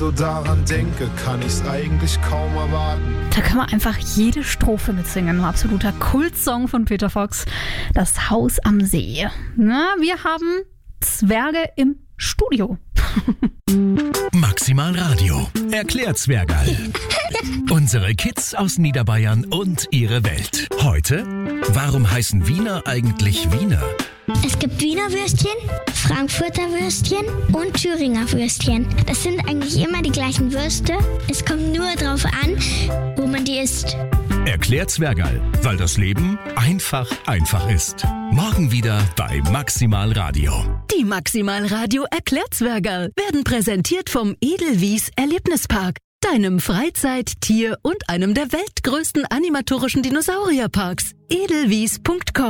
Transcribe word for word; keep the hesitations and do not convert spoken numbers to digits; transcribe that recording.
So daran denke, kann ich's eigentlich kaum erwarten. Da kann man einfach jede Strophe mitsingen. Ein absoluter Kultsong von Peter Fox. Das Haus am See. Na, wir haben Zwerge im Studio. Maximal Radio. Erklärt Zwergerl. Unsere Kids aus Niederbayern und ihre Welt. Heute, warum heißen Wiener eigentlich Wiener? Es gibt Wiener Würstchen, Frankfurter Würstchen und Thüringer Würstchen. Das sind eigentlich immer die gleichen Würste. Es kommt nur drauf an, wo man die isst. Erklärt Zwergerl, weil das Leben einfach einfach ist. Morgen wieder bei Maximal Radio. Die Maximal Radio Erklärt Zwergerl werden präsentiert vom Edelwies Erlebnispark, deinem Freizeit-, Tier- und einem der weltgrößten animatorischen Dinosaurierparks. edelwies punkt com